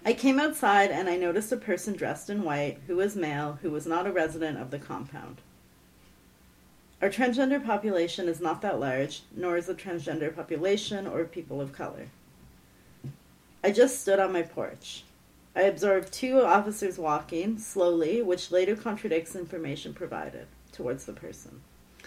I came outside and I noticed a person dressed in white who was male, who was not a resident of the compound. Our transgender population is not that large, nor is the transgender population or people of color. I just stood on my porch. I observed two officers walking slowly, which later contradicts information provided towards the person.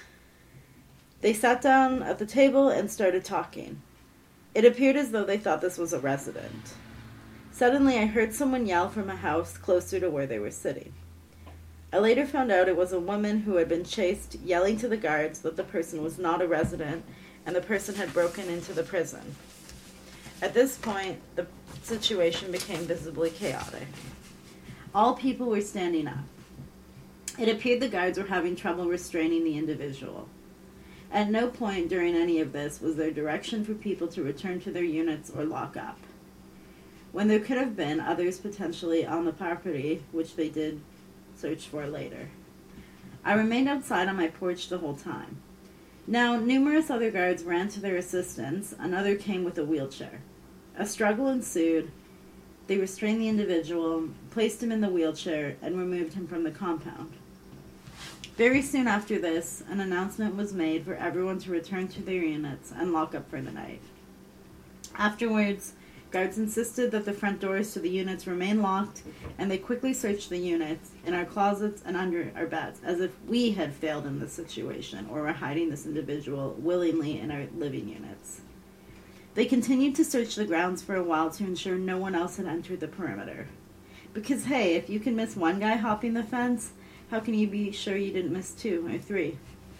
They sat down at the table and started talking. It appeared as though they thought this was a resident. Suddenly, I heard someone yell from a house closer to where they were sitting. I later found out it was a woman who had been chased, yelling to the guards that the person was not a resident and the person had broken into the prison. At this point, the situation became visibly chaotic. All people were standing up. It appeared the guards were having trouble restraining the individual. At no point during any of this was there direction for people to return to their units or lock up, when there could have been others potentially on the property, which they did search for later. I remained outside on my porch the whole time. Now, numerous other guards ran to their assistance. Another came with a wheelchair. A struggle ensued. They restrained the individual, placed him in the wheelchair, and removed him from the compound. Very soon after this, an announcement was made for everyone to return to their units and lock up for the night. Afterwards, guards insisted that the front doors to the units remain locked, and they quickly searched the units, in our closets, and under our beds, as if we had failed in this situation or were hiding this individual willingly in our living units. They continued to search the grounds for a while to ensure no one else had entered the perimeter. Because, hey, if you can miss one guy hopping the fence, how can you be sure you didn't miss two or three?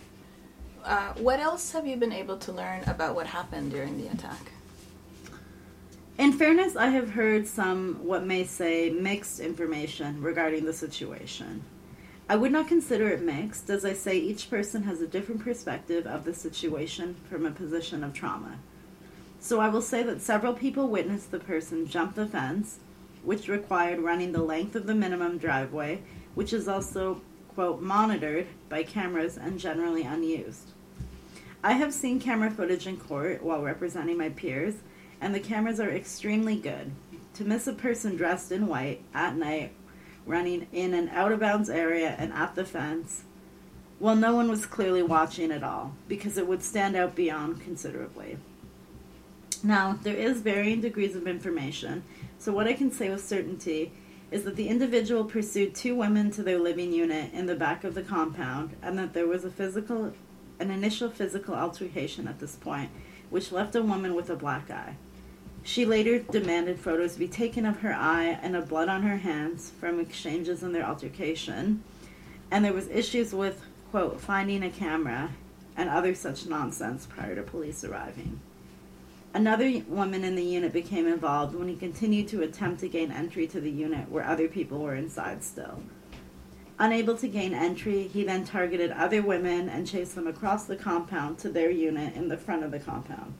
What else have you been able to learn about what happened during the attack? In fairness, I have heard some, what may say, mixed information regarding the situation. I would not consider it mixed, as I say each person has a different perspective of the situation from a position of trauma. So I will say that several people witnessed the person jump the fence, which required running the length of the minimum driveway, which is also, quote, monitored by cameras and generally unused. I have seen camera footage in court while representing my peers, and the cameras are extremely good. To miss a person dressed in white at night, running in an out-of-bounds area and at the fence, well, no one was clearly watching at all, because it would stand out beyond considerably. Now, there is varying degrees of information, so what I can say with certainty is that the individual pursued two women to their living unit in the back of the compound, and that there was an initial physical altercation at this point, which left a woman with a black eye. She later demanded photos be taken of her eye and of blood on her hands from exchanges in their altercation, and there was issues with, quote, finding a camera and other such nonsense prior to police arriving. Another woman in the unit became involved when he continued to attempt to gain entry to the unit where other people were inside still. Unable to gain entry, he then targeted other women and chased them across the compound to their unit in the front of the compound.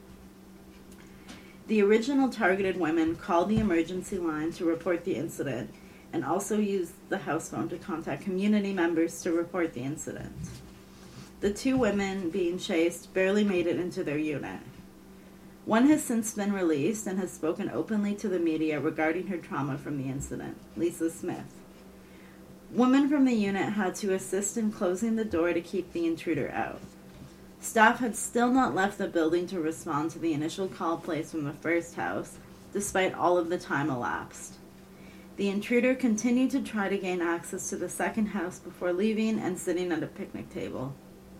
The original targeted women called the emergency line to report the incident and also used the house phone to contact community members to report the incident. The two women being chased barely made it into their unit. One has since been released and has spoken openly to the media regarding her trauma from the incident, Lisa Smith. Women from the unit had to assist in closing the door to keep the intruder out. Staff had still not left the building to respond to the initial call placed from the first house, despite all of the time elapsed. The intruder continued to try to gain access to the second house before leaving and sitting at a picnic table.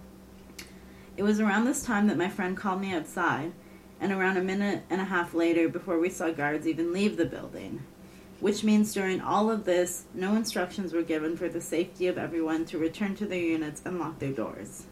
It was around this time that my friend called me outside, and around a minute and a half later before we saw guards even leave the building, which means during all of this, no instructions were given for the safety of everyone to return to their units and lock their doors.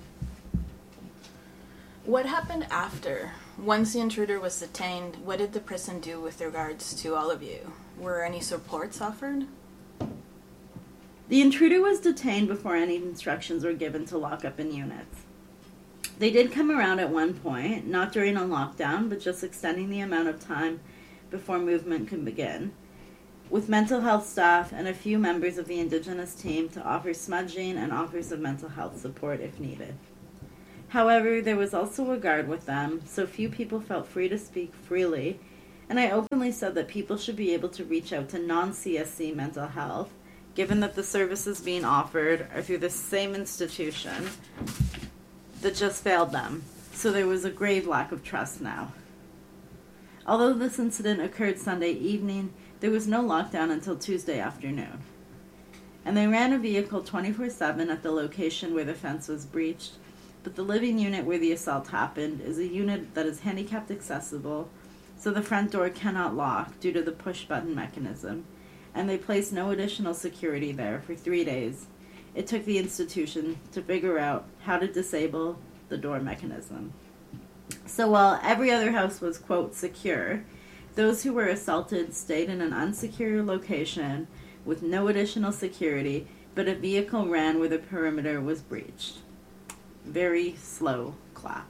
What happened after? Once the intruder was detained, what did the prison do with regards to all of you? Were any supports offered? The intruder was detained before any instructions were given to lock up in units. They did come around at one point, not during a lockdown, but just extending the amount of time before movement can begin, with mental health staff and a few members of the Indigenous team to offer smudging and offers of mental health support if needed. However, there was also a guard with them, so few people felt free to speak freely, And I openly said that people should be able to reach out to non-CSC mental health, given that the services being offered are through the same institution that just failed them. So there was a grave lack of trust now. Although this incident occurred Sunday evening, there was no lockdown until Tuesday afternoon. And they ran a vehicle 24/7 at the location where the fence was breached, but the living unit where the assault happened is a unit that is handicapped accessible, so the front door cannot lock due to the push-button mechanism, and they placed no additional security there for 3 days. It took the institution to figure out how to disable the door mechanism. So while every other house was, quote, secure, those who were assaulted stayed in an unsecure location with no additional security, but a vehicle ran where the perimeter was breached. Very slow clap.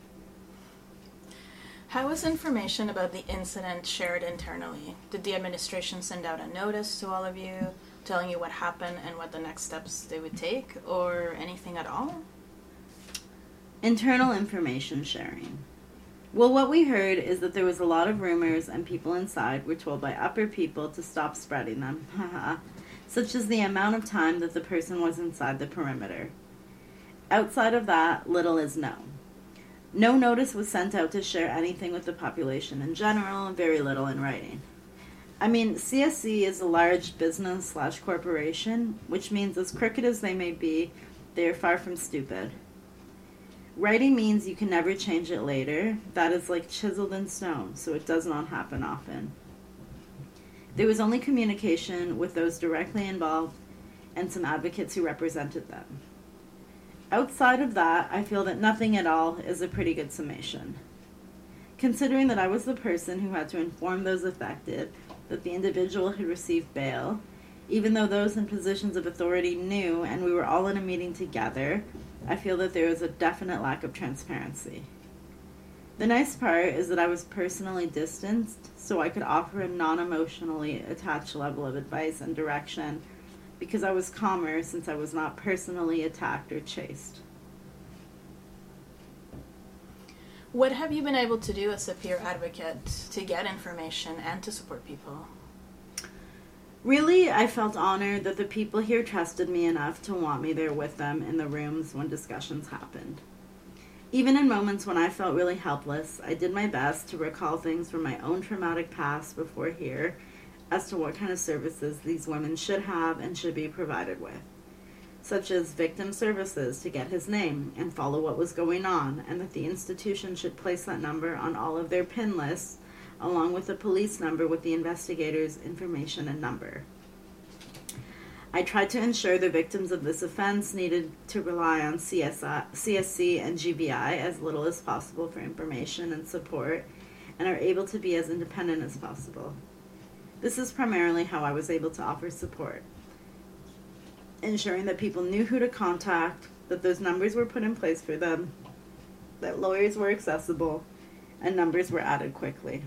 How was information about the incident shared internally? Did the administration send out a notice to all of you telling you what happened and what the next steps they would take, or anything at all? Internal information sharing. Well, what we heard is that there was a lot of rumors and people inside were told by upper people to stop spreading them, such as the amount of time that the person was inside the perimeter. Outside of that, little is known. No notice was sent out to share anything with the population in general, and very little in writing. I mean, CSC is a large business/corporation, which means as crooked as they may be, they are far from stupid. Writing means you can never change it later. That is like chiseled in stone, so it does not happen often. There was only communication with those directly involved and some advocates who represented them. Outside of that, I feel that nothing at all is a pretty good summation. Considering that I was the person who had to inform those affected that the individual had received bail, even though those in positions of authority knew and we were all in a meeting together, I feel that there was a definite lack of transparency. The nice part is that I was personally distanced, so I could offer a non-emotionally attached level of advice and direction because I was calmer since I was not personally attacked or chased. What have you been able to do as a peer advocate to get information and to support people? Really, I felt honored that the people here trusted me enough to want me there with them in the rooms when discussions happened. Even in moments when I felt really helpless, I did my best to recall things from my own traumatic past before here as to what kind of services these women should have and should be provided with, such as victim services to get his name and follow what was going on, and that the institution should place that number on all of their PIN lists along with a police number with the investigator's information and number. I tried to ensure the victims of this offense needed to rely on CSC and GBI as little as possible for information and support, and are able to be as independent as possible. This is primarily how I was able to offer support, ensuring that people knew who to contact, that those numbers were put in place for them, that lawyers were accessible, and numbers were added quickly.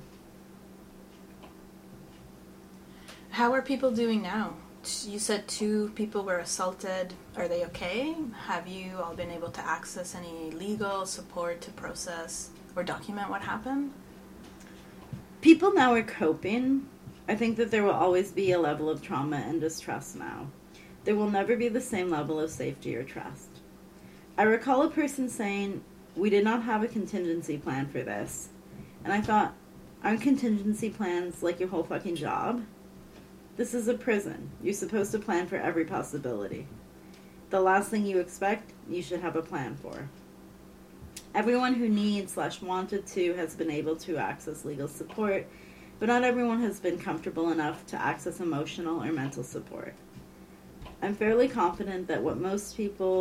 How are people doing now? You said 2 people were assaulted. Are they okay? Have you all been able to access any legal support to process or document what happened? People now are coping. I think that there will always be a level of trauma and distrust now. There will never be the same level of safety or trust. I recall a person saying, "We did not have a contingency plan for this." And I thought, aren't contingency plans like your whole fucking job? This is a prison. You're supposed to plan for every possibility. The last thing you expect, you should have a plan for. Everyone who needs/wanted to has been able to access legal support, but not everyone has been comfortable enough to access emotional or mental support. I'm fairly confident that most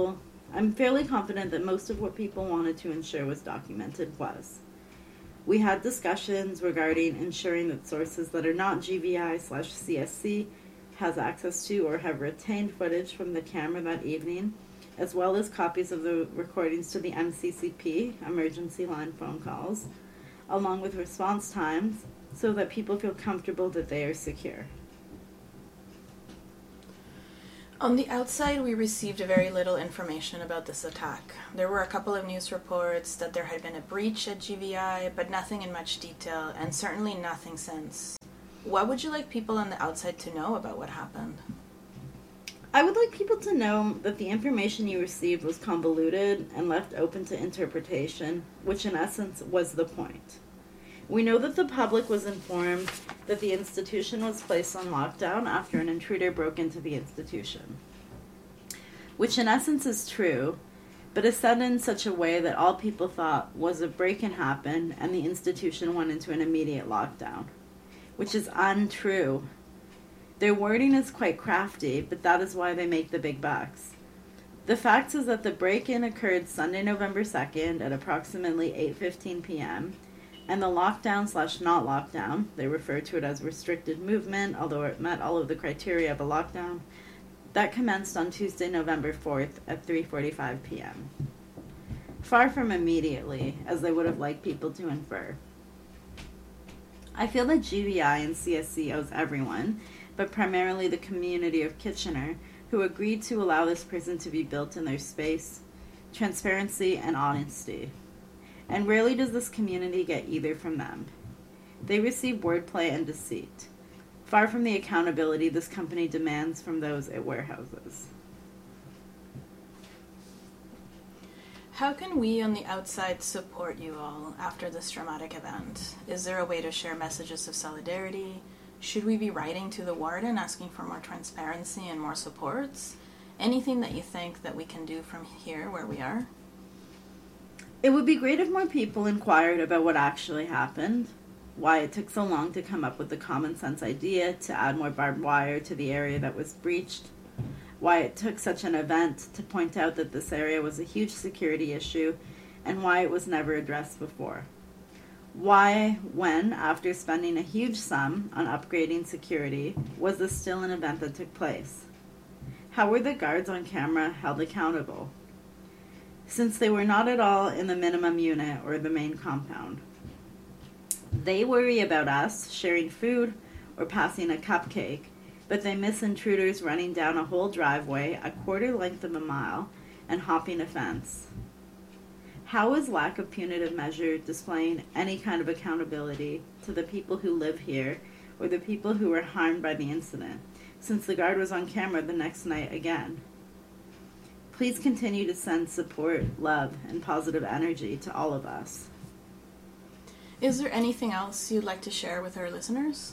of what people wanted to ensure was documented was. We had discussions regarding ensuring that sources that are not GVI/CSC has access to or have retained footage from the camera that evening, as well as copies of the recordings to the MCCP, emergency line phone calls, along with response times, so that people feel comfortable that they are secure. On the outside, we received very little information about this attack. There were a couple of news reports that there had been a breach at GVI, but nothing in much detail, and certainly nothing since. What would you like people on the outside to know about what happened? I would like people to know that the information you received was convoluted and left open to interpretation, which in essence was the point. We know that the public was informed that the institution was placed on lockdown after an intruder broke into the institution, which in essence is true, but is said in such a way that all people thought was a break-in happened and the institution went into an immediate lockdown, which is untrue. Their wording is quite crafty, but that is why they make the big bucks. The fact is that the break-in occurred Sunday, November 2nd at approximately 8:15 p.m., and the lockdown/not lockdown, they refer to it as restricted movement, although it met all of the criteria of a lockdown, that commenced on Tuesday, November 4th at 3:45 p.m. Far from immediately, as they would have liked people to infer. I feel that GVI and CSC owes everyone, but primarily the community of Kitchener, who agreed to allow this prison to be built in their space, transparency, and honesty. And rarely does this community get either from them. They receive wordplay and deceit, far from the accountability this company demands from those it warehouses. How can we on the outside support you all after this dramatic event? Is there a way to share messages of solidarity? Should we be writing to the warden asking for more transparency and more supports? Anything that you think that we can do from here where we are? It would be great if more people inquired about what actually happened, why it took so long to come up with the common sense idea to add more barbed wire to the area that was breached, why it took such an event to point out that this area was a huge security issue, and why it was never addressed before. Why, when, after spending a huge sum on upgrading security, was this still an event that took place? How were the guards on camera held accountable, since they were not at all in the minimum unit or the main compound? They worry about us sharing food or passing a cupcake, but they miss intruders running down a whole driveway a quarter length of a mile and hopping a fence. How is lack of punitive measure displaying any kind of accountability to the people who live here or the people who were harmed by the incident, since the guard was on camera the next night again? Please continue to send support, love, and positive energy to all of us. Is there anything else you'd like to share with our listeners?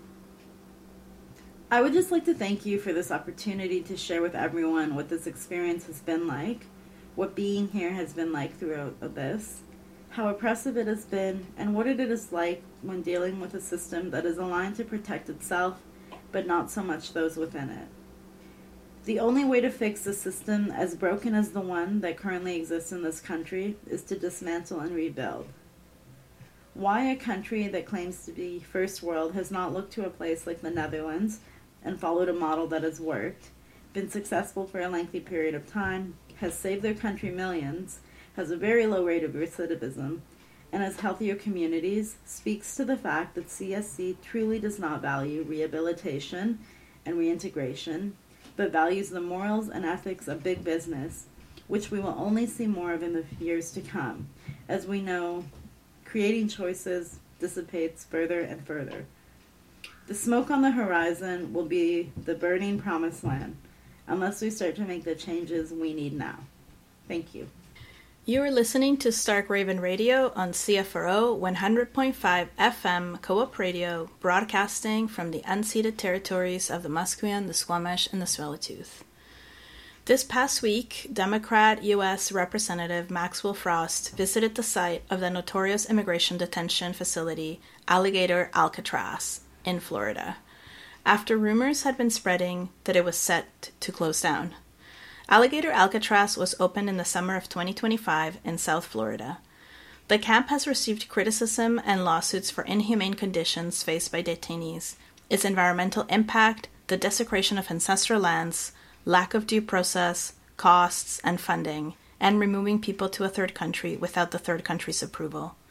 I would just like to thank you for this opportunity to share with everyone what this experience has been like, what being here has been like throughout this, how oppressive it has been, and what it is like when dealing with a system that is aligned to protect itself, but not so much those within it. The only way to fix a system as broken as the one that currently exists in this country is to dismantle and rebuild. Why a country that claims to be first world has not looked to a place like the Netherlands and followed a model that has worked, been successful for a lengthy period of time, has saved their country millions, has a very low rate of recidivism, and has healthier communities, speaks to the fact that CSC truly does not value rehabilitation and reintegration, but values the morals and ethics of big business, which we will only see more of in the years to come. As we know, creating choices dissipates further and further. The smoke on the horizon will be the burning promised land, unless we start to make the changes we need now. Thank you. You are listening to Stark Raven Radio on CFRO 100.5 FM Co-op Radio, broadcasting from the unceded territories of the Musqueam, the Squamish, and the Tsleil-Waututh. This past week, Democrat U.S. Representative Maxwell Frost visited the site of the notorious immigration detention facility Alligator Alcatraz in Florida, after rumors had been spreading that it was set to close down. Alligator Alcatraz was opened in the summer of 2025 in South Florida. The camp has received criticism and lawsuits for inhumane conditions faced by detainees, its environmental impact, the desecration of ancestral lands, lack of due process, costs, and funding, and removing people to a third country without the third country's approval.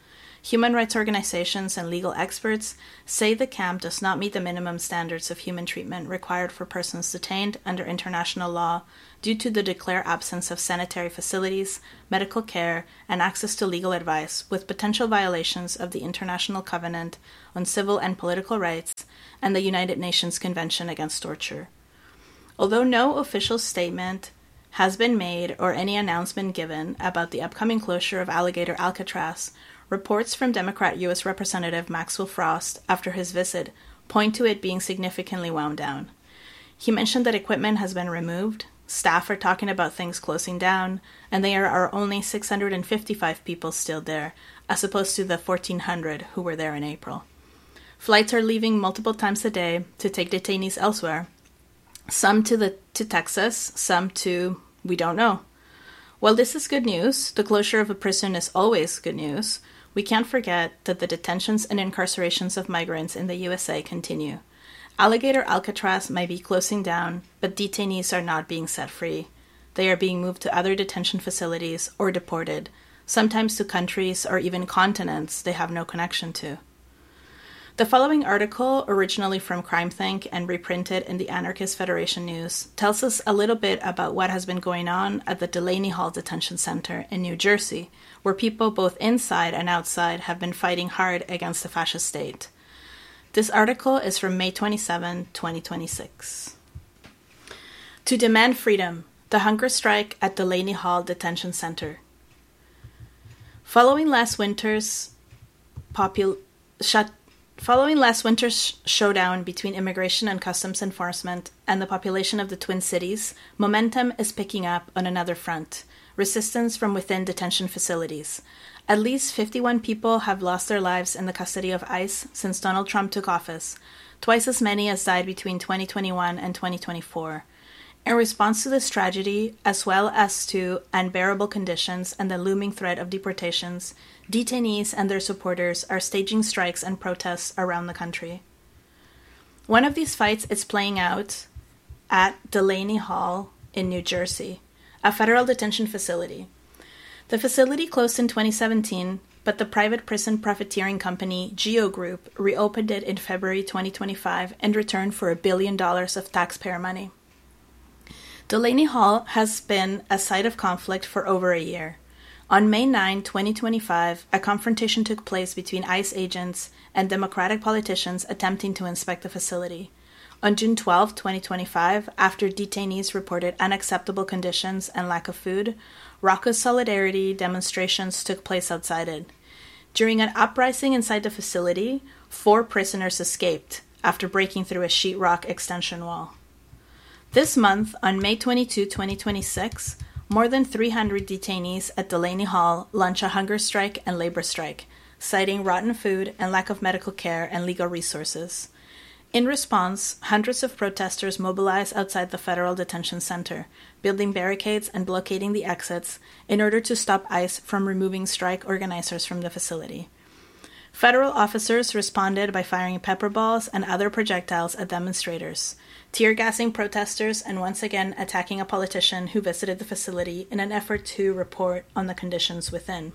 Human rights organizations and legal experts say the camp does not meet the minimum standards of human treatment required for persons detained under international law due to the declared absence of sanitary facilities, medical care, and access to legal advice, with potential violations of the International Covenant on Civil and Political Rights and the United Nations Convention Against Torture. Although no official statement has been made or any announcement given about the upcoming closure of Alligator Alcatraz, reports from Democrat U.S. Representative Maxwell Frost after his visit point to it being significantly wound down. He mentioned that equipment has been removed, staff are talking about things closing down, and there are only 655 people still there, as opposed to the 1,400 who were there in April. Flights are leaving multiple times a day to take detainees elsewhere, some to Texas, some to we don't know. While this is good news, the closure of a prison is always good news, we can't forget that the detentions and incarcerations of migrants in the USA continue. Alligator Alcatraz might be closing down, but detainees are not being set free. They are being moved to other detention facilities or deported, sometimes to countries or even continents they have no connection to. The following article, originally from CrimethInc and reprinted in the Anarchist Federation News, tells us a little bit about what has been going on at the Delaney Hall Detention Center in New Jersey, where people both inside and outside have been fighting hard against the fascist state. This article is from May 27, 2026. To demand freedom, the hunger strike at Delaney Hall Detention Center. Following last winter's showdown between Immigration and Customs Enforcement and the population of the Twin Cities, momentum is picking up on another front: resistance from within detention facilities. At least 51 people have lost their lives in the custody of ICE since Donald Trump took office, twice as many as died between 2021 and 2024. In response to this tragedy, as well as to unbearable conditions and the looming threat of deportations, detainees and their supporters are staging strikes and protests around the country. One of these fights is playing out at Delaney Hall in New Jersey, a federal detention facility. The facility closed in 2017, but the private prison profiteering company Geo Group reopened it in February 2025 in return for $1 billion of taxpayer money. Delaney Hall has been a site of conflict for over a year. On May 9, 2025, a confrontation took place between ICE agents and Democratic politicians attempting to inspect the facility. On June 12, 2025, after detainees reported unacceptable conditions and lack of food, raucous solidarity demonstrations took place outside it. During an uprising inside the facility, 4 prisoners escaped after breaking through a sheetrock extension wall. This month, on May 22, 2026, more than 300 detainees at Delaney Hall launch a hunger strike and labor strike, citing rotten food and lack of medical care and legal resources. In response, hundreds of protesters mobilize outside the federal detention center, building barricades and blockading the exits in order to stop ICE from removing strike organizers from the facility. Federal officers responded by firing pepper balls and other projectiles at demonstrators, tear-gassing protesters, and once again attacking a politician who visited the facility in an effort to report on the conditions within.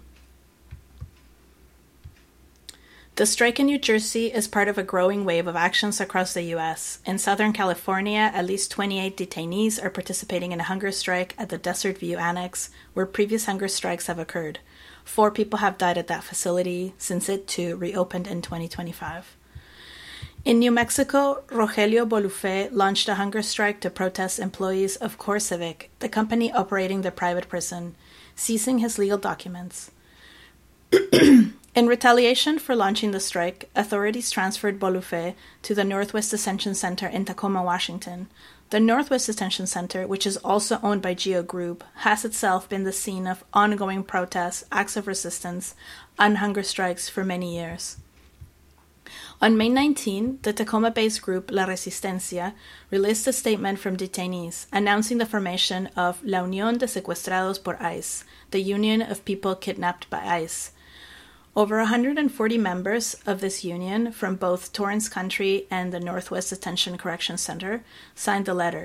The strike in New Jersey is part of a growing wave of actions across the U.S. In Southern California, at least 28 detainees are participating in a hunger strike at the Desert View Annex, where previous hunger strikes have occurred. 4 people have died at that facility since it, too, reopened in 2025. In New Mexico, Rogelio Bolufé launched a hunger strike to protest employees of CoreCivic, the company operating the private prison, seizing his legal documents. In retaliation for launching the strike, authorities transferred Bolufé to the Northwest Detention Center in Tacoma, Washington. The Northwest Detention Center, which is also owned by Geo Group, has itself been the scene of ongoing protests, acts of resistance, and hunger strikes for many years. On May 19, the Tacoma-based group La Resistencia released a statement from detainees announcing the formation of La Unión de Secuestrados por ICE, the Union of People Kidnapped by ICE. Over 140 members of this union from both Torrance County and the Northwest Detention Correction Center signed the letter.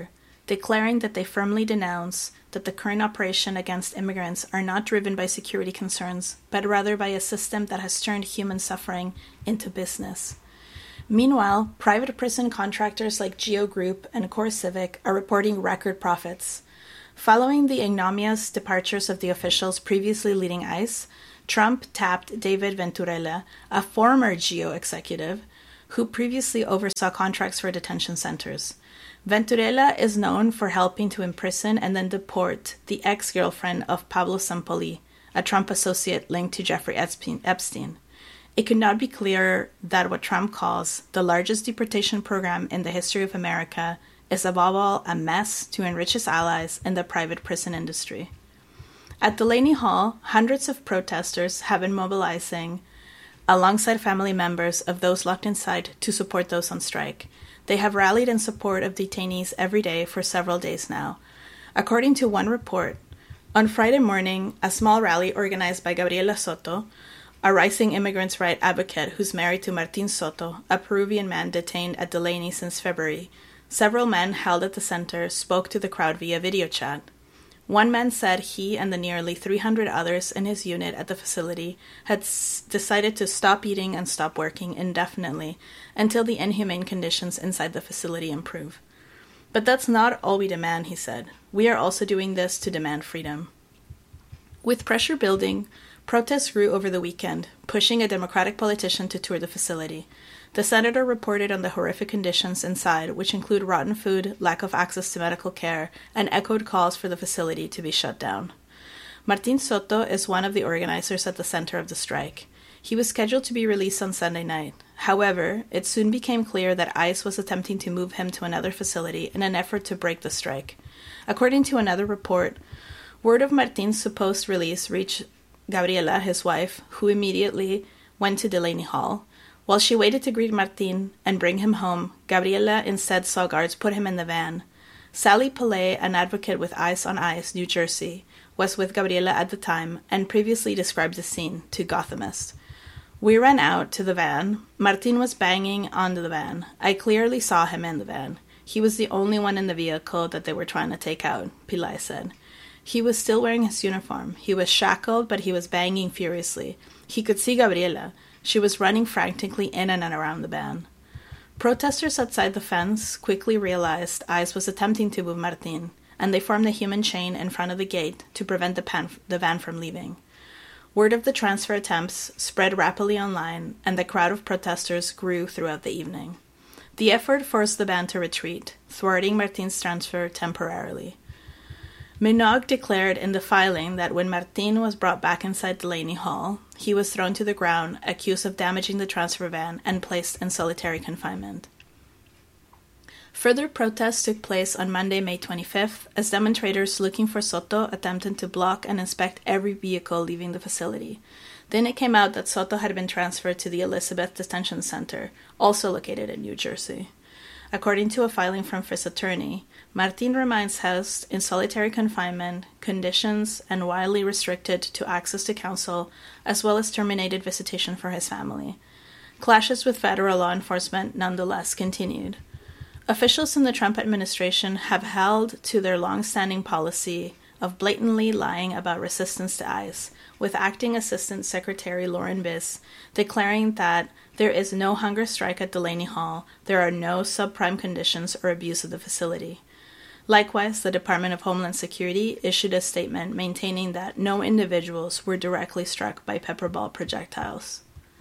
declaring that they firmly denounce that the current operation against immigrants are not driven by security concerns, but rather by a system that has turned human suffering into business. Meanwhile, private prison contractors like Geo Group and CoreCivic are reporting record profits. Following the ignominious departures of the officials previously leading ICE, Trump tapped David Venturella, a former Geo executive, who previously oversaw contracts for detention centers. Venturella is known for helping to imprison and then deport the ex-girlfriend of Pablo Sampoli, a Trump associate linked to Jeffrey Epstein. It could not be clearer that what Trump calls the largest deportation program in the history of America is above all a mess to enrich his allies in the private prison industry. At Delaney Hall, hundreds of protesters have been mobilizing alongside family members of those locked inside to support those on strike. They have rallied in support of detainees every day for several days now. According to one report, on Friday morning, a small rally organized by Gabriela Soto, a rising immigrants' rights advocate who's married to Martin Soto, a Peruvian man detained at Delaney since February. Several men held at the center spoke to the crowd via video chat. One man said he and the nearly 300 others in his unit at the facility had decided to stop eating and stop working indefinitely until the inhumane conditions inside the facility improve. But that's not all we demand, he said. We are also doing this to demand freedom. With pressure building, protests grew over the weekend, pushing a Democratic politician to tour the facility. The senator reported on the horrific conditions inside, which include rotten food, lack of access to medical care, and echoed calls for the facility to be shut down. Martin Soto is one of the organizers at the center of the strike. He was scheduled to be released on Sunday night. However, it soon became clear that ICE was attempting to move him to another facility in an effort to break the strike. According to another report, word of Martin's supposed release reached Gabriela, his wife, who immediately went to Delaney Hall. While she waited to greet Martin and bring him home, Gabriela instead saw guards put him in the van. Sally Pillay, an advocate with Eyes on Ice, New Jersey, was with Gabriela at the time and previously described the scene to Gothamist. We ran out to the van. Martin was banging onto the van. I clearly saw him in the van. He was the only one in the vehicle that they were trying to take out, Pillay said. He was still wearing his uniform. He was shackled, but he was banging furiously. He could see Gabriela. She was running frantically in and around the van. Protesters outside the fence quickly realized ICE was attempting to move Martin, and they formed a human chain in front of the gate to prevent the van from leaving. Word of the transfer attempts spread rapidly online, and the crowd of protesters grew throughout the evening. The effort forced the van to retreat, thwarting Martin's transfer temporarily. Minogue declared in the filing that when Martin was brought back inside Delaney Hall, he was thrown to the ground, accused of damaging the transfer van, and placed in solitary confinement. Further protests took place on Monday, May 25th, as demonstrators looking for Soto attempted to block and inspect every vehicle leaving the facility. Then it came out that Soto had been transferred to the Elizabeth Detention Center, also located in New Jersey. According to a filing from Frisk's attorney, Martin remains housed in solitary confinement, conditions, and widely restricted to access to counsel, as well as terminated visitation for his family. Clashes with federal law enforcement nonetheless continued. Officials in the Trump administration have held to their long-standing policy of blatantly lying about resistance to ICE, with Acting Assistant Secretary Lauren Biss declaring that there is no hunger strike at Delaney Hall, there are no subprime conditions or abuse of the facility. Likewise, the Department of Homeland Security issued a statement maintaining that no individuals were directly struck by pepperball projectiles.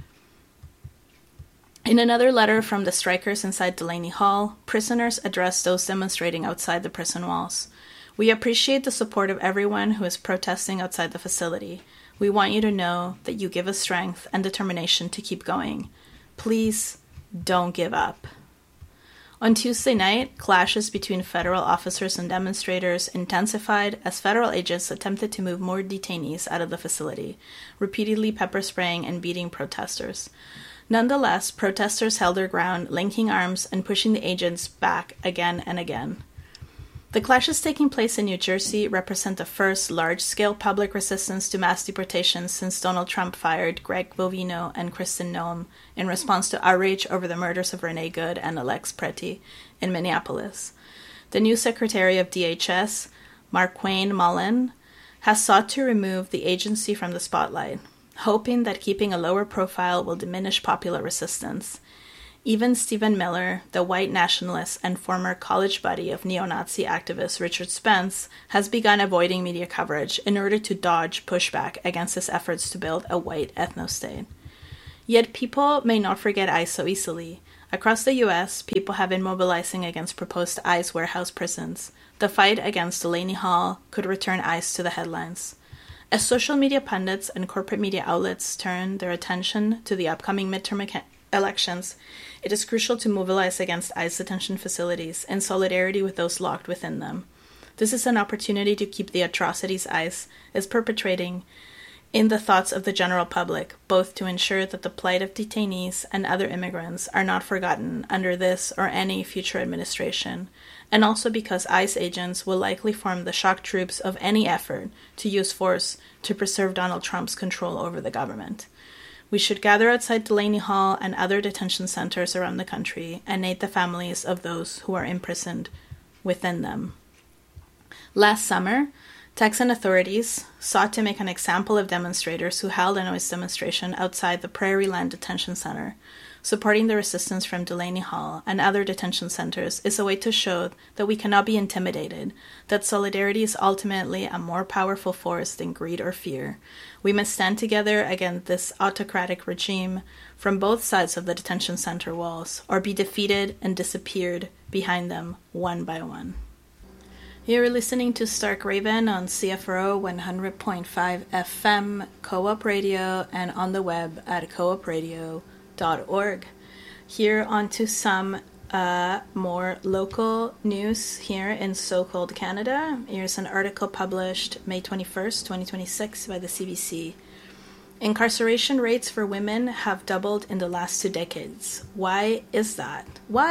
In another letter from the strikers inside Delaney Hall, prisoners addressed those demonstrating outside the prison walls. We appreciate the support of everyone who is protesting outside the facility. We want you to know that you give us strength and determination to keep going. Please don't give up. On Tuesday night, clashes between federal officers and demonstrators intensified as federal agents attempted to move more detainees out of the facility, repeatedly pepper spraying and beating protesters. Nonetheless, protesters held their ground, linking arms and pushing the agents back again and again. The clashes taking place in New Jersey represent the first large-scale public resistance to mass deportations since Donald Trump fired Greg Bovino and Kristen Noem in response to outrage over the murders of Renee Good and Alex Pretty in Minneapolis. the new Secretary of DHS, Marquane Mullen, has sought to remove the agency from the spotlight, hoping that keeping a lower profile will diminish popular resistance. Even Stephen Miller, the white nationalist and former college buddy of neo-Nazi activist Richard Spence, has begun avoiding media coverage in order to dodge pushback against his efforts to build a white ethno-state. Yet people may not forget ICE so easily. Across the U.S., people have been mobilizing against proposed ICE warehouse prisons. The fight against Delaney Hall could return ICE to the headlines. As social media pundits and corporate media outlets turn their attention to the upcoming midterm elections, it is crucial to mobilize against ICE detention facilities in solidarity with those locked within them. This is an opportunity to keep the atrocities ICE is perpetrating in the thoughts of the general public, both to ensure that the plight of detainees and other immigrants are not forgotten under this or any future administration, and also because ICE agents will likely form the shock troops of any effort to use force to preserve Donald Trump's control over the government. We should gather outside Delaney Hall and other detention centers around the country and aid the families of those who are imprisoned within them. Last summer, Texan authorities sought to make an example of demonstrators who held a noise demonstration outside the Prairieland Detention Center. Supporting the resistance from Delaney Hall and other detention centers is a way to show that we cannot be intimidated, that solidarity is ultimately a more powerful force than greed or fear. We must stand together against this autocratic regime from both sides of the detention center walls, or be defeated and disappeared behind them one by one. You're listening to Stark Raven on CFRO 100.5 FM, Co-op Radio, and on the web at coopradio.org. Here on to some more local news here in so-called Canada. Here's an article published May 21st, 2026 by the CBC. Incarceration rates for women have doubled in the last 2 decades. Why is that?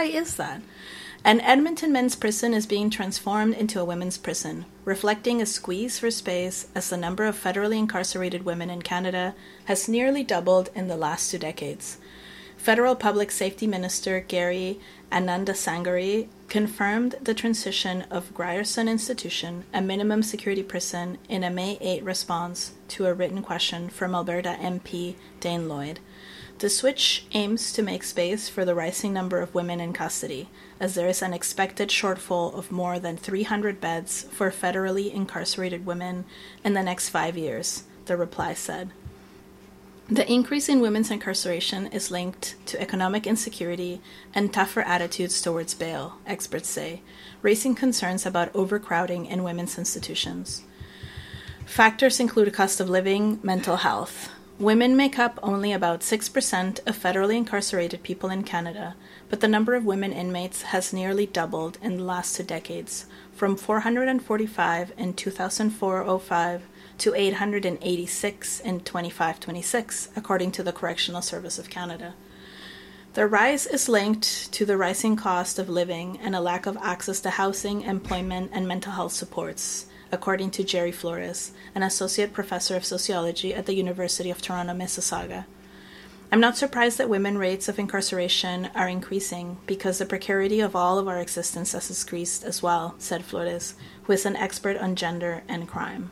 An Edmonton men's prison is being transformed into a women's prison, reflecting a squeeze for space as the number of federally incarcerated women in Canada has nearly doubled in the last 2 decades. Federal Public Safety Minister Gary Anandasangari confirmed the transition of Grierson Institution, a minimum security prison, in a May 8 response to a written question from Alberta MP Dane Lloyd. The switch aims to make space for the rising number of women in custody, as there is an expected shortfall of more than 300 beds for federally incarcerated women in the next 5 years, the reply said. The increase in women's incarceration is linked to economic insecurity and tougher attitudes towards bail, experts say, raising concerns about overcrowding in women's institutions. Factors include cost of living, mental health. Women make up only about 6% of federally incarcerated people in Canada, but the number of women inmates has nearly doubled in the last 2 decades, from 445 in 2004-05 to 886 in 25-26, according to the Correctional Service of Canada. The rise is linked to the rising cost of living and a lack of access to housing, employment, and mental health supports, according to Jerry Flores, an associate professor of sociology at the University of Toronto, Mississauga. I'm not surprised that women rates of incarceration are increasing because the precarity of all of our existence has increased as well, said Flores, who is an expert on gender and crime.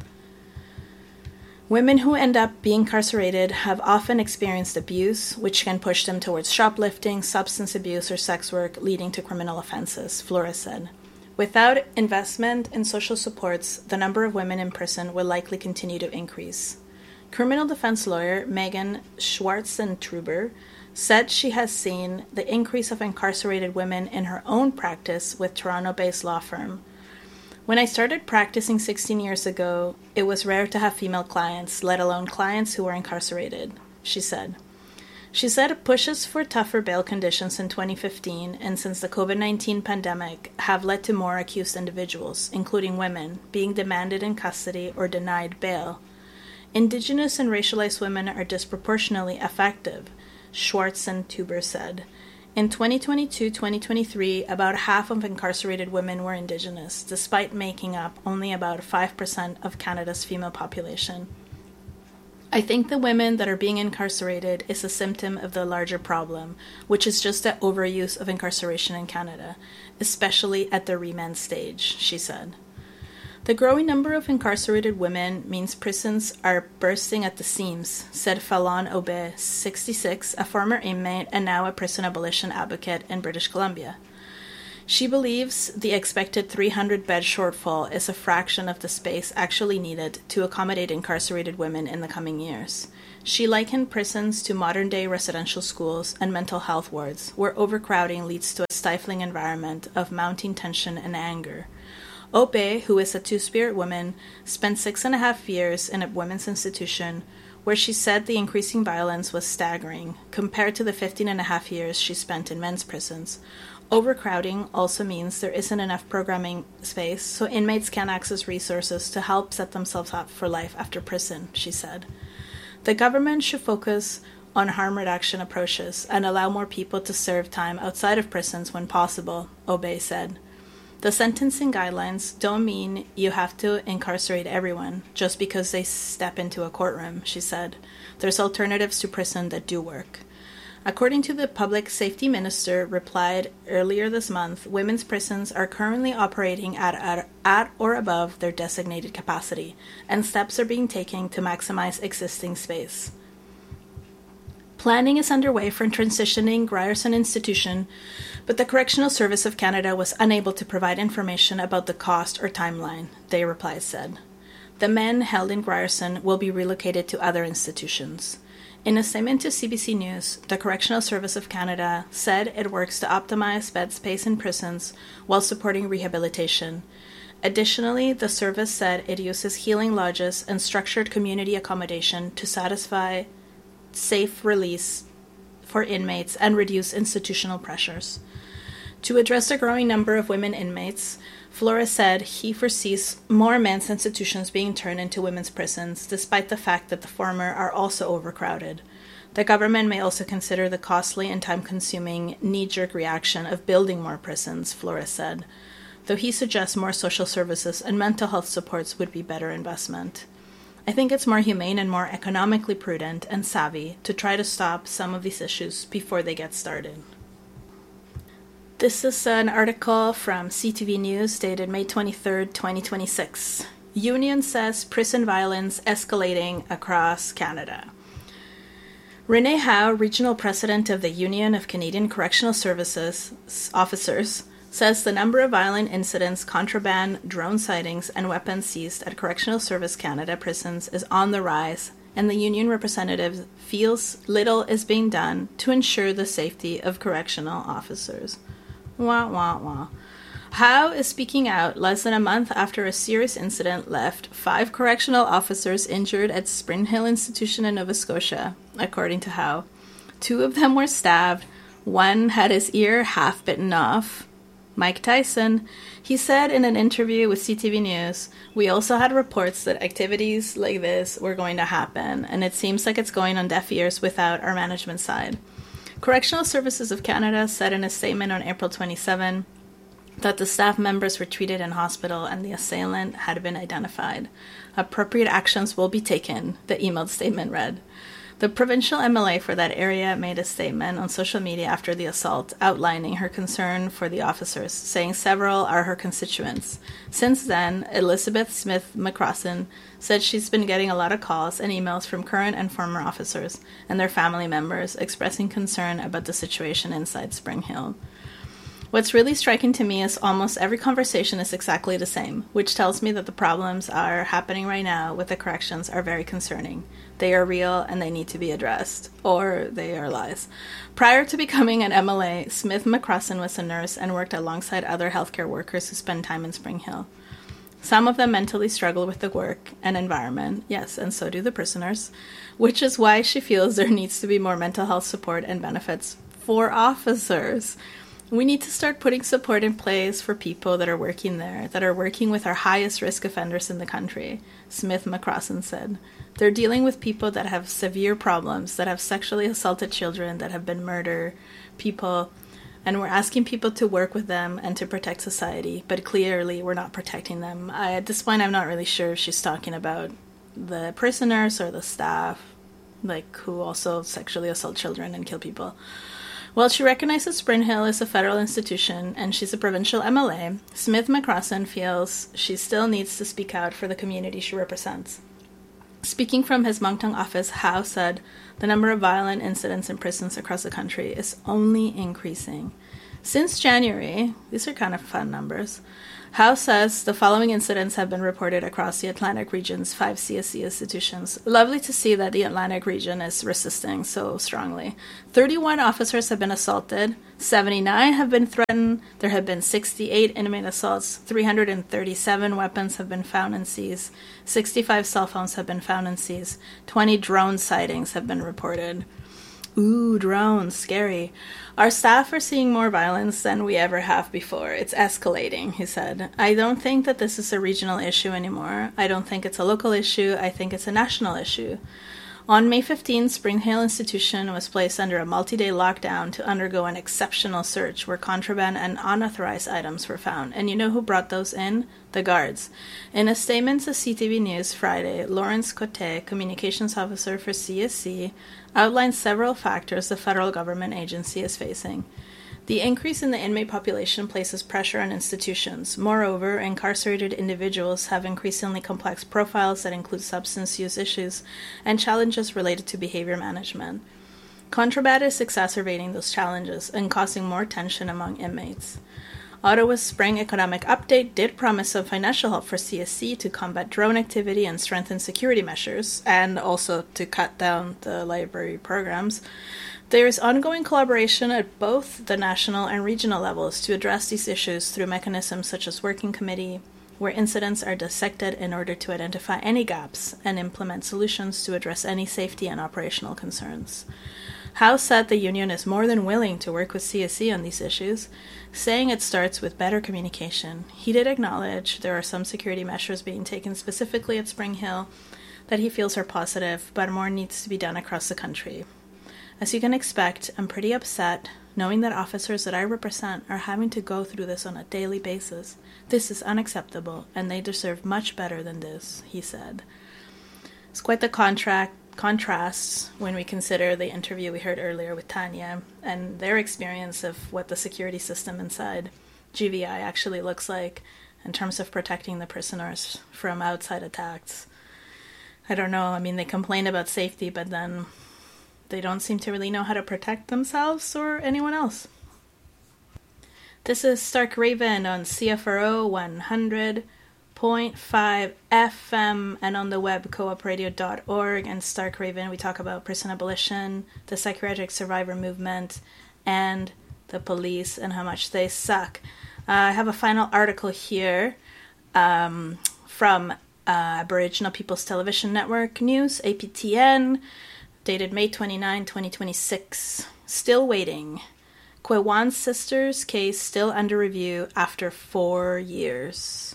Women who end up being incarcerated have often experienced abuse, which can push them towards shoplifting, substance abuse, or sex work, leading to criminal offenses, Flores said. Without investment in social supports, the number of women in prison will likely continue to increase. Criminal defense lawyer Megan Schwarzentruber said she has seen the increase of incarcerated women in her own practice with Toronto-based law firm. When I started practicing 16 years ago, it was rare to have female clients, let alone clients who were incarcerated, she said. She said pushes for tougher bail conditions in 2015 and since the COVID-19 pandemic have led to more accused individuals, including women, being demanded in custody or denied bail. Indigenous and racialized women are disproportionately effective, Schwarzentruber said. In 2022-2023, about half of incarcerated women were Indigenous, despite making up only about 5% of Canada's female population. I think the women that are being incarcerated is a symptom of the larger problem, which is just the overuse of incarceration in Canada, especially at the remand stage, she said. The growing number of incarcerated women means prisons are bursting at the seams, said Fallon Aubé, 66, a former inmate and now a prison abolition advocate in British Columbia. She believes the expected 300-bed shortfall is a fraction of the space actually needed to accommodate incarcerated women in the coming years. She likened prisons to modern-day residential schools and mental health wards, where overcrowding leads to a stifling environment of mounting tension and anger. Ope, who is a Two-Spirit woman, spent 6.5 years in a women's institution, where she said the increasing violence was staggering, compared to the 15.5 years she spent in men's prisons. Overcrowding also means there isn't enough programming space, so inmates can't access resources to help set themselves up for life after prison, she said. The government should focus on harm reduction approaches and allow more people to serve time outside of prisons when possible, Obey said. The sentencing guidelines don't mean you have to incarcerate everyone just because they step into a courtroom, she said. There's alternatives to prison that do work. According to the public safety minister replied earlier this month, women's prisons are currently operating at or above their designated capacity, and steps are being taken to maximize existing space. Planning is underway for transitioning Grierson Institution, but the Correctional Service of Canada was unable to provide information about the cost or timeline, they replied said. The men held in Grierson will be relocated to other institutions. In a statement to CBC News, the Correctional Service of Canada said it works to optimize bed space in prisons while supporting rehabilitation. Additionally, the service said it uses healing lodges and structured community accommodation to satisfy safe release for inmates and reduce institutional pressures. To address the growing number of women inmates, Flores said he foresees more men's institutions being turned into women's prisons, despite the fact that the former are also overcrowded. The government may also consider the costly and time-consuming knee-jerk reaction of building more prisons, Flores said, though he suggests more social services and mental health supports would be better investment. I think it's more humane and more economically prudent and savvy to try to stop some of these issues before they get started. This is an article from CTV News dated May 23, 2026. Union says prison violence escalating across Canada. Renee Howe, regional president of the Union of Canadian Correctional Services Officers, says the number of violent incidents, contraband, drone sightings, and weapons seized at Correctional Service Canada prisons is on the rise, and the union representative feels little is being done to ensure the safety of correctional officers. Wah, wah, wah. Howe is speaking out less than a month after a serious incident left 5 correctional officers injured at Spring Hill Institution in Nova Scotia, according to Howe. 2 of them were stabbed. 1 had his ear half bitten off. Mike Tyson, he said in an interview with CTV News, we also had reports that activities like this were going to happen, and it seems like it's going on deaf ears without our management side. Correctional Services of Canada said in a statement on April 27 that the staff members were treated in hospital and the assailant had been identified. Appropriate actions will be taken, the emailed statement read. The provincial MLA for that area made a statement on social media after the assault, outlining her concern for the officers, saying several are her constituents. Since then, Elizabeth Smith McCrossan said she's been getting a lot of calls and emails from current and former officers and their family members expressing concern about the situation inside Spring Hill. What's really striking to me is almost every conversation is exactly the same, which tells me that the problems are happening right now with the corrections are very concerning. They are real and they need to be addressed, or they are lies. Prior to becoming an MLA, Smith McCrossan was a nurse and worked alongside other healthcare workers who spend time in Spring Hill. Some of them mentally struggle with the work and environment, yes, and so do the prisoners, which is why she feels there needs to be more mental health support and benefits for officers. We need to start putting support in place for people that are working there, that are working with our highest risk offenders in the country, Smith McCrossan said. They're dealing with people that have severe problems, that have sexually assaulted children, that have been murdered, people, and we're asking people to work with them and to protect society, but clearly we're not protecting them. At this point, I'm not really sure if she's talking about the prisoners or the staff, like, who also sexually assault children and kill people. While she recognizes Spring Hill is a federal institution and she's a provincial MLA, Smith-McCrossan feels she still needs to speak out for the community she represents. Speaking from his Moncton office, Howe said the number of violent incidents in prisons across the country is only increasing. Since January, these are kind of fun numbers, Howe says the following incidents have been reported across the Atlantic region's 5 CSC institutions. Lovely to see that the Atlantic region is resisting so strongly. 31 officers have been assaulted, 79 have been threatened, there have been 68 inmate assaults, 337 weapons have been found and seized, 65 cell phones have been found and seized, 20 drone sightings have been reported. Ooh, drones, scary. Our staff are seeing more violence than we ever have before. It's escalating, he said. I don't think that this is a regional issue anymore. I don't think it's a local issue. I think it's a national issue. On May 15, Spring Hill Institution was placed under a multi-day lockdown to undergo an exceptional search where contraband and unauthorized items were found. And you know who brought those in? The guards. In a statement to CTV News Friday, Lawrence Cote, communications officer for CSC, outlined several factors the federal government agency is facing. The increase in the inmate population places pressure on institutions. Moreover, incarcerated individuals have increasingly complex profiles that include substance use issues and challenges related to behavior management. Contraband is exacerbating those challenges and causing more tension among inmates. Ottawa's spring economic update did promise some financial help for CSC to combat drone activity and strengthen security measures, and also to cut down the library programs. There is ongoing collaboration at both the national and regional levels to address these issues through mechanisms such as Working Committee, where incidents are dissected in order to identify any gaps and implement solutions to address any safety and operational concerns. Howe said the union is more than willing to work with CSC on these issues, saying it starts with better communication. He did acknowledge there are some security measures being taken specifically at Spring Hill that he feels are positive, but more needs to be done across the country. As you can expect, I'm pretty upset knowing that officers that I represent are having to go through this on a daily basis. This is unacceptable, and they deserve much better than this, he said. It's quite the contrasts when we consider the interview we heard earlier with Tanya and their experience of what the security system inside GVI actually looks like in terms of protecting the prisoners from outside attacks. I don't know, I mean, they complain about safety, but then they don't seem to really know how to protect themselves or anyone else. This is Stark Raven on CFRO 100.5 FM and on the web coopradio.org. And Stark Raven, we talk about prison abolition, the psychiatric survivor movement, and the police and how much they suck. I have a final article here from Aboriginal People's Television Network News, APTN, dated May 29, 2026. Still waiting. Kwewan sisters' case still under review after 4 years.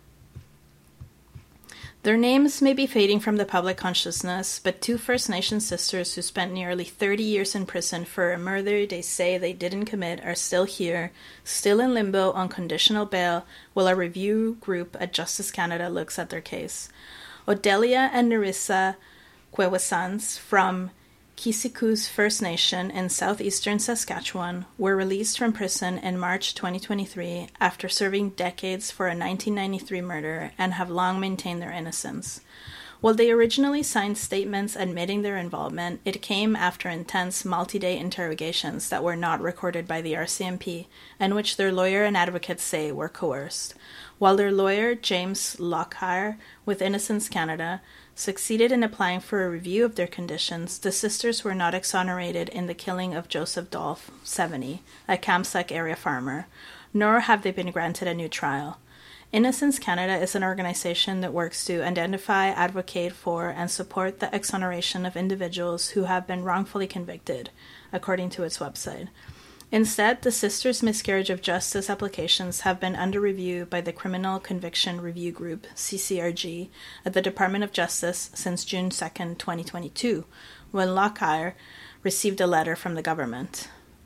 Their names may be fading from the public consciousness, but two First Nation sisters who spent nearly 30 years in prison for a murder they say they didn't commit are still here, still in limbo on conditional bail, while a review group at Justice Canada looks at their case. Odelia and Nerissa Kwewasans from Kisiku's First Nation in southeastern Saskatchewan were released from prison in March 2023 after serving decades for a 1993 murder and have long maintained their innocence. While they originally signed statements admitting their involvement, it came after intense multi-day interrogations that were not recorded by the RCMP and which their lawyer and advocates say were coerced. While their lawyer, James Lockhart, with Innocence Canada, succeeded in applying for a review of their conditions, the sisters were not exonerated in the killing of Joseph Dolph, 70, a Kamsack area farmer, nor have they been granted a new trial. Innocence Canada is an organization that works to identify, advocate for, and support the exoneration of individuals who have been wrongfully convicted, according to its website. Instead, the sisters' miscarriage of justice applications have been under review by the Criminal Conviction Review Group, CCRG, at the Department of Justice since June 2, 2022, when Lockhart received a letter from the government.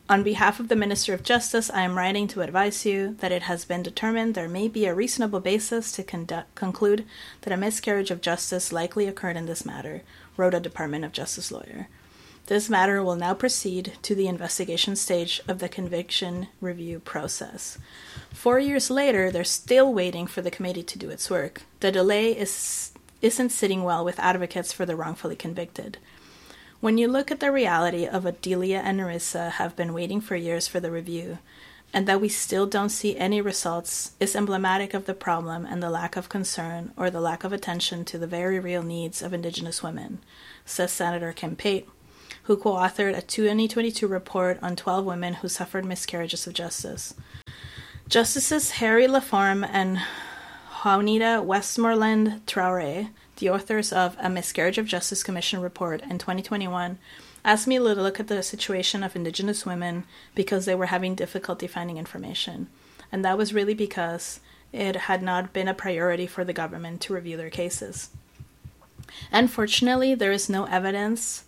On behalf of the Minister of Justice, I am writing to advise you that it has been determined there may be a reasonable basis to conclude that a miscarriage of justice likely occurred in this matter, wrote a Department of Justice lawyer. This matter will now proceed to the investigation stage of the conviction review process. 4 years later, they're still waiting for the committee to do its work. The delay isn't sitting well with advocates for the wrongfully convicted. When you look at the reality of Adelia and Narissa have been waiting for years for the review, and that we still don't see any results, is emblematic of the problem and the lack of concern or the lack of attention to the very real needs of Indigenous women, says Senator Kim Pate, who co-authored a 2022 report on 12 women who suffered miscarriages of justice. Justices Harry Laforme and Juanita Westmoreland Traoré, the authors of a Miscarriage of Justice Commission report in 2021, asked me to look at the situation of Indigenous women because they were having difficulty finding information. And that was really because it had not been a priority for the government to review their cases. Unfortunately, there is no evidence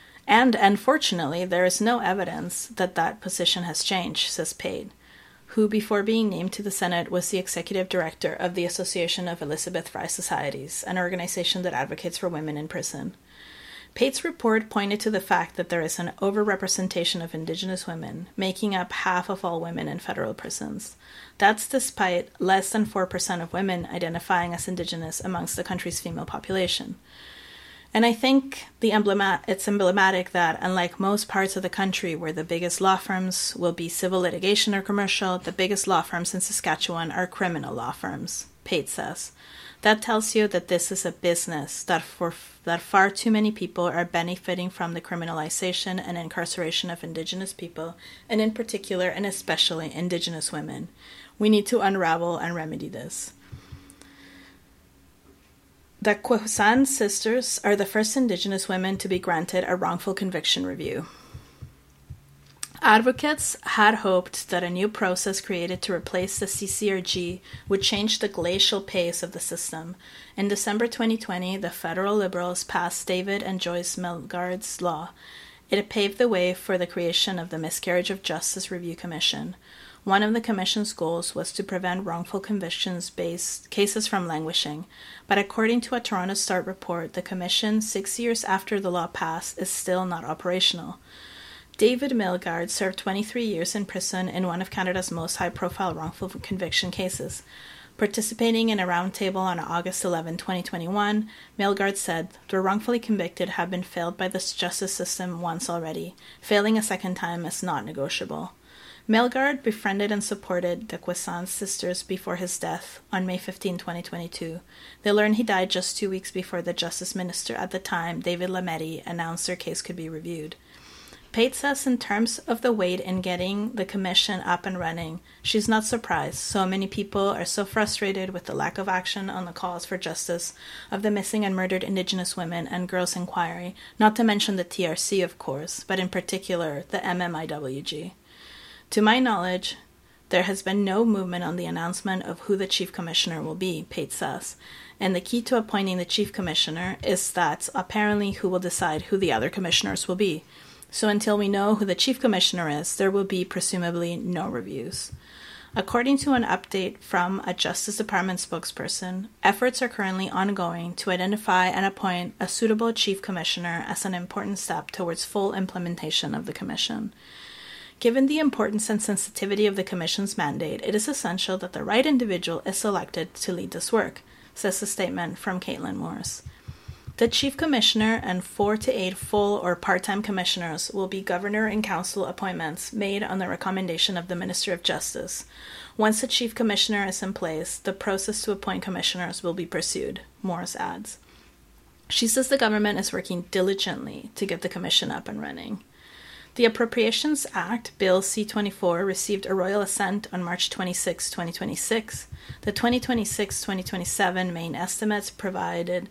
that that position has changed, says Pate, who before being named to the Senate was the executive director of the Association of Elizabeth Fry Societies, an organization that advocates for women in prison. Pate's report pointed to the fact that there is an overrepresentation of Indigenous women, making up half of all women in federal prisons. That's despite less than 4% of women identifying as Indigenous amongst the country's female population. And I think it's emblematic that, unlike most parts of the country where the biggest law firms will be civil litigation or commercial, the biggest law firms in Saskatchewan are criminal law firms, Pate says. That tells you that this is a business, that far too many people are benefiting from the criminalization and incarceration of Indigenous people, and in particular and especially Indigenous women. We need to unravel and remedy this. The Quezon sisters are the first Indigenous women to be granted a wrongful conviction review. Advocates had hoped that a new process created to replace the CCRG would change the glacial pace of the system. In December 2020, the federal Liberals passed David and Joyce Melgard's law. It paved the way for the creation of the Miscarriage of Justice Review Commission. One of the Commission's goals was to prevent wrongful convictions-based cases from languishing, but according to a Toronto Star report, the Commission, 6 years after the law passed, is still not operational. David Melgard served 23 years in prison in one of Canada's most high-profile wrongful conviction cases. Participating in a roundtable on August 11, 2021, Melgard said, "The wrongfully convicted have been failed by the justice system once already. Failing a second time is not negotiable." Melgard befriended and supported the Quezon sisters before his death on May 15, 2022. They learned he died just 2 weeks before the Justice Minister at the time, David Lametti, announced their case could be reviewed. Pate says in terms of the wait in getting the commission up and running, she's not surprised. So many people are so frustrated with the lack of action on the calls for justice of the missing and murdered Indigenous women and girls' inquiry, not to mention the TRC, of course, but in particular the MMIWG. To my knowledge, there has been no movement on the announcement of who the Chief Commissioner will be, Pate says, and the key to appointing the Chief Commissioner is that apparently who will decide who the other commissioners will be. So until we know who the Chief Commissioner is, there will be presumably no reviews. According to an update from a Justice Department spokesperson, efforts are currently ongoing to identify and appoint a suitable Chief Commissioner as an important step towards full implementation of the Commission. Given the importance and sensitivity of the Commission's mandate, it is essential that the right individual is selected to lead this work, says a statement from Caitlin Morris. The Chief Commissioner and 4 to 8 full or part-time commissioners will be Governor and Council appointments made on the recommendation of the Minister of Justice. Once the Chief Commissioner is in place, the process to appoint commissioners will be pursued, Morris adds. She says the government is working diligently to get the commission up and running. The Appropriations Act, Bill C-24, received a royal assent on March 26, 2026. The 2026-2027 main estimates provided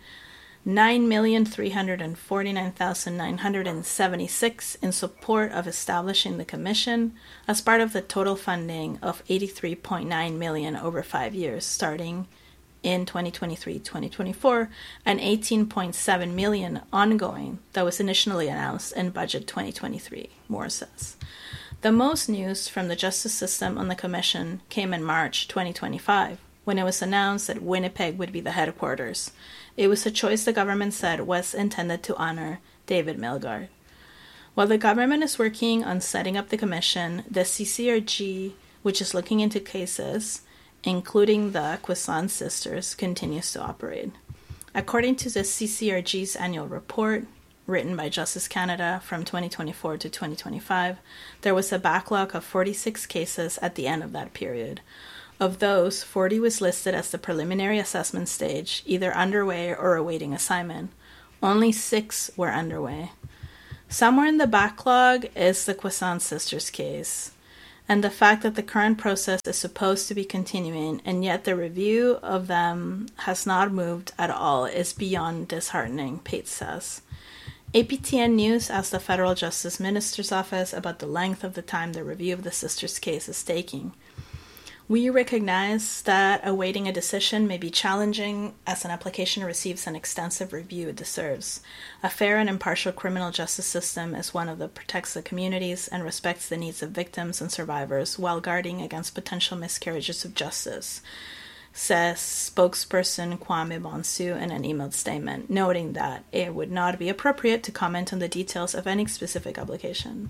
$9,349,976 in support of establishing the Commission as part of the total funding of $83.9 million over 5 years, starting in 2023-2024, and $18.7 million ongoing that was initially announced in Budget 2023, Moore says. The most news from the justice system on the commission came in March 2025, when it was announced that Winnipeg would be the headquarters. It was a choice the government said was intended to honor David Milgaard. While the government is working on setting up the commission, the CCRG, which is looking into cases, including the Quezon sisters, continues to operate. According to the CCRG's annual report, written by Justice Canada from 2024 to 2025, there was a backlog of 46 cases at the end of that period. Of those, 40 was listed as the preliminary assessment stage, either underway or awaiting assignment. Only 6 were underway. Somewhere in the backlog is the Quezon sisters case, and the fact that the current process is supposed to be continuing, and yet the review of them has not moved at all, is beyond disheartening, Pate says. APTN News asked the Federal Justice Minister's Office about the length of the time the review of the sisters' case is taking. We recognize that awaiting a decision may be challenging as an application receives an extensive review it deserves. A fair and impartial criminal justice system is one that protects the communities and respects the needs of victims and survivors while guarding against potential miscarriages of justice, says spokesperson Kwame Bonsu in an emailed statement, noting that it would not be appropriate to comment on the details of any specific application.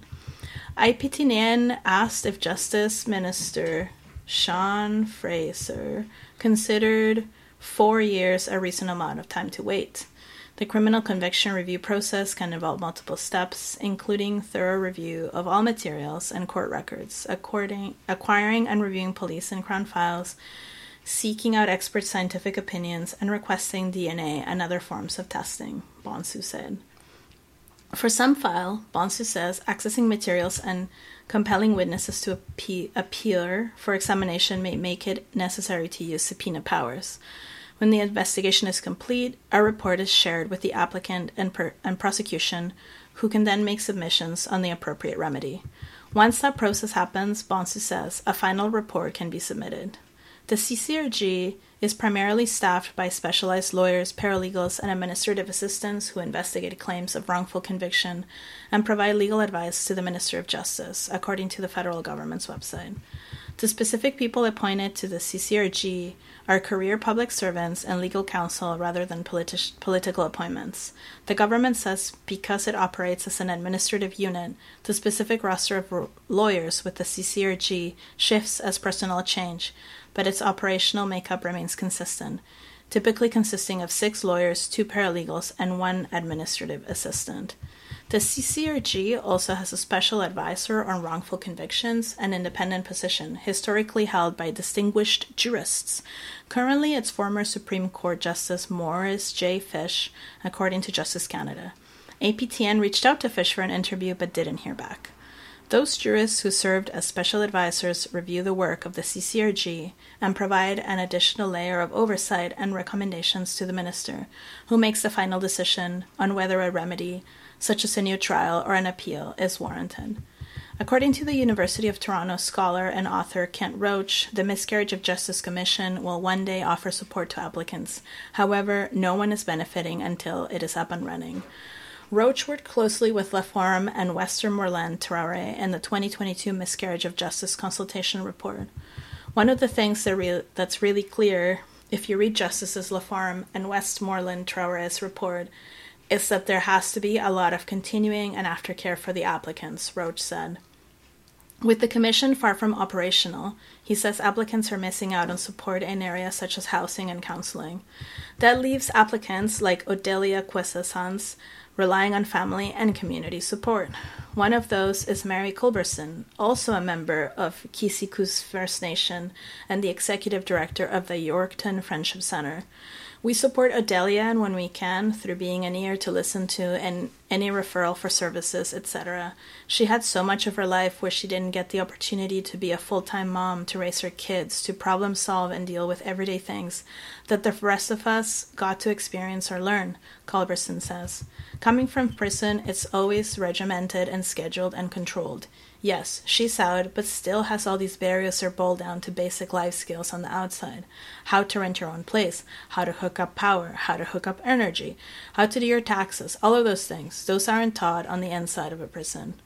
IPTN asked if Justice Minister Sean Fraser considered 4 years a reasonable amount of time to wait. The criminal conviction review process can involve multiple steps, including thorough review of all materials and court records, acquiring and reviewing police and Crown files, seeking out expert scientific opinions, and requesting DNA and other forms of testing, Bonsu said. For some file, Bonsu says, accessing materials and compelling witnesses to appear for examination may make it necessary to use subpoena powers. When the investigation is complete, a report is shared with the applicant and prosecution, who can then make submissions on the appropriate remedy. Once that process happens, Bonsu says, a final report can be submitted. The CCRG is primarily staffed by specialized lawyers, paralegals, and administrative assistants who investigate claims of wrongful conviction and provide legal advice to the Minister of Justice, according to the federal government's website. The specific people appointed to the CCRG are career public servants and legal counsel rather than political appointments. The government says because it operates as an administrative unit, the specific roster of lawyers with the CCRG shifts as personnel change, but its operational makeup remains consistent, typically consisting of 6 lawyers, 2 paralegals, and 1 administrative assistant. The CCRG also has a special advisor on wrongful convictions, an independent position historically held by distinguished jurists. Currently, it's former Supreme Court Justice Morris J. Fish, according to Justice Canada. APTN reached out to Fish for an interview but didn't hear back. Those jurists who served as special advisors review the work of the CCRG and provide an additional layer of oversight and recommendations to the minister, who makes the final decision on whether a remedy, such as a new trial or an appeal, is warranted. According to the University of Toronto scholar and author Kent Roach, the Miscarriage of Justice Commission will one day offer support to applicants. However, no one is benefiting until it is up and running. Roach worked closely with La Forum and Westmoreland Traoré in the 2022 Miscarriage of Justice Consultation Report. One of the things that's really clear, if you read Justices La Forum and Westmoreland Traoré's report, is that there has to be a lot of continuing and aftercare for the applicants, Roach said. With the commission far from operational, he says applicants are missing out on support in areas such as housing and counseling. That leaves applicants like Odelia Cuesa-Sanz relying on family and community support. One of those is Mary Culberson, also a member of Kisikus First Nation and the executive director of the Yorkton Friendship Center. We support Odelia and when we can through being an ear to listen to and any referral for services, etc. She had so much of her life where she didn't get the opportunity to be a full-time mom, to raise her kids, to problem solve and deal with everyday things that the rest of us got to experience or learn, Culberson says. Coming from prison, it's always regimented and scheduled and controlled. Yes, she's out, but still has all these barriers that boil down to basic life skills on the outside. How to rent your own place, how to hook up power, how to hook up energy, how to do your taxes, all of those things. Those aren't taught on the inside of a prison.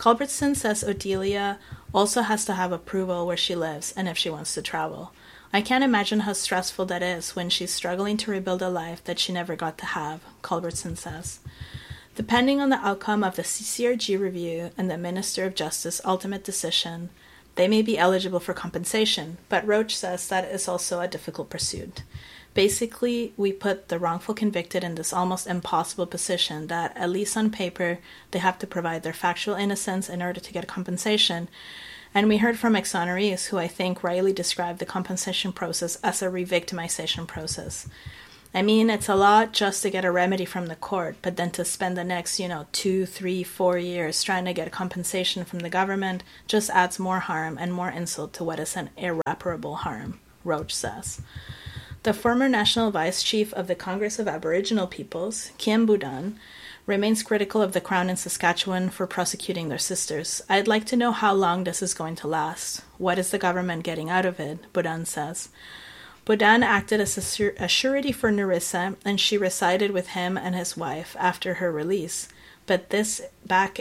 Culbertson says Odelia also has to have approval where she lives and if she wants to travel. I can't imagine how stressful that is when she's struggling to rebuild a life that she never got to have, Culbertson says. Depending on the outcome of the CCRG review and the Minister of Justice's ultimate decision, they may be eligible for compensation, but Roach says that is also a difficult pursuit. Basically, we put the wrongful convicted in this almost impossible position that, at least on paper, they have to provide their factual innocence in order to get compensation. And we heard from exonerees who I think rightly described the compensation process as a re-victimization process. I mean, it's a lot just to get a remedy from the court, but then to spend the next, 2, 3, 4 years trying to get compensation from the government just adds more harm and more insult to what is an irreparable harm, Roach says. The former National Vice Chief of the Congress of Aboriginal Peoples, Kian Boudin, remains critical of the Crown in Saskatchewan for prosecuting their sisters. I'd like to know how long this is going to last. What is the government getting out of it? Boudin says. Boudin acted as a surety for Nerissa, and she resided with him and his wife after her release, but is back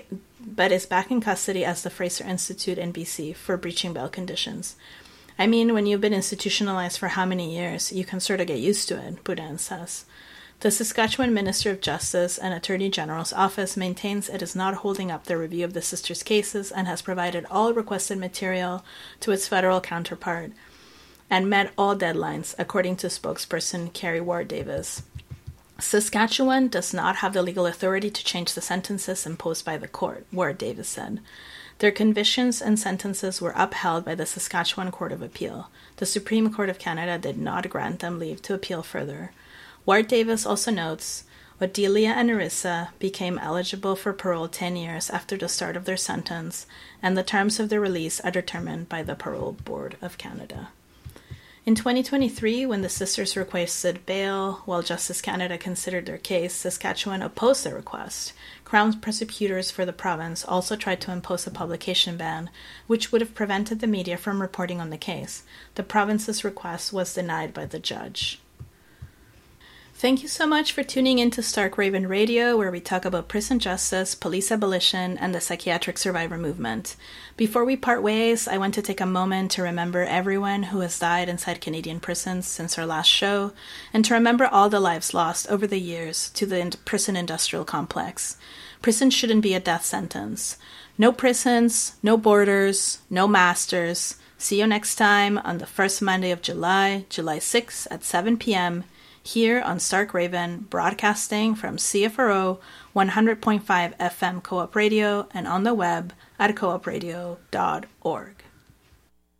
in custody as the Fraser Institute in BC for breaching bail conditions. I mean, when you've been institutionalized for how many years, you can sort of get used to it, Boudin says. The Saskatchewan Minister of Justice and Attorney General's office maintains it is not holding up the review of the sisters' cases and has provided all requested material to its federal counterpart and met all deadlines, according to spokesperson Carrie Ward-Davis. Saskatchewan does not have the legal authority to change the sentences imposed by the court, Ward-Davis said. Their convictions and sentences were upheld by the Saskatchewan Court of Appeal. The Supreme Court of Canada did not grant them leave to appeal further. Ward-Davis also notes, Odelia and Nerissa became eligible for parole 10 years after the start of their sentence, and the terms of their release are determined by the Parole Board of Canada. In 2023, when the sisters requested bail while Justice Canada considered their case, Saskatchewan opposed their request. Crown prosecutors for the province also tried to impose a publication ban, which would have prevented the media from reporting on the case. The province's request was denied by the judge. Thank you so much for tuning in to Stark Raven Radio, where we talk about prison justice, police abolition, and the psychiatric survivor movement. Before we part ways, I want to take a moment to remember everyone who has died inside Canadian prisons since our last show, and to remember all the lives lost over the years to the prison industrial complex. Prison shouldn't be a death sentence. No prisons, no borders, no masters. See you next time on the first Monday of July, July 6th at 7 p.m., here on Stark Raven, broadcasting from CFRO 100.5 FM Co-op Radio and on the web at coopradio.org.